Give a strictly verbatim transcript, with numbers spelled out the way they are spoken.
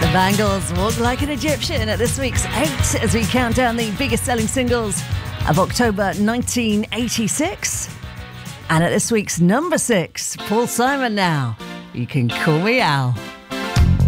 The Bangles, Walk Like an Egyptian, at this week's eight as we count down the biggest selling singles of October nineteen eighty-six. And at this week's number six, Paul Simon now. You Can Call Me Al.